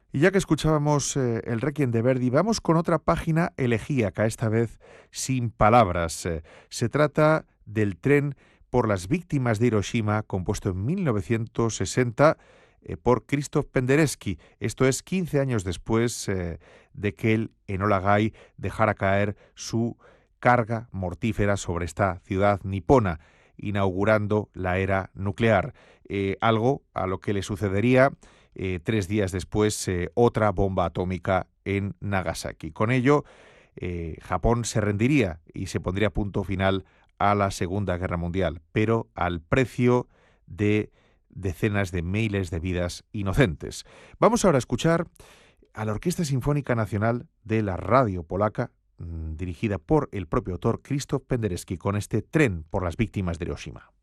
Y ya que escuchábamos el Requiem de Verdi, vamos con otra página elegíaca, esta vez sin palabras. Se trata del tren por las víctimas de Hiroshima, compuesto en 1960 por Krzysztof Penderecki. Esto es 15 años después de que el Enola Gay dejara caer su carga mortífera sobre esta ciudad nipona, inaugurando la era nuclear. Algo a lo que le sucedería 3 días después otra bomba atómica en Nagasaki. Con ello, Japón se rendiría y se pondría punto final a la Segunda Guerra Mundial, pero al precio de decenas de miles de vidas inocentes. Vamos ahora a escuchar a la Orquesta Sinfónica Nacional de la Radio Polaca, dirigida por el propio autor Krzysztof Penderecki, con este tren por las víctimas de Hiroshima.